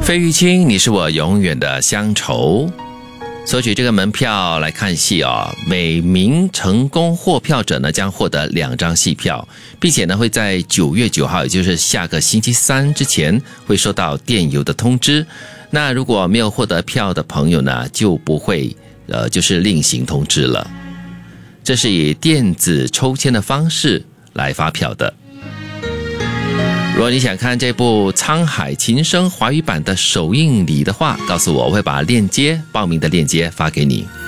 费玉清，你是我永远的乡愁。索取这个门票来看戏每名成功获票者呢将获得2张戏票，并且呢会在9月9号，也就是下个星期三之前会收到电邮的通知。那如果没有获得票的朋友呢，就不会就是另行通知了。这是以电子抽签的方式来发票的。如果你想看这部《沧海情深》华语版的首映礼的话，告诉我，我会把报名的链接发给你。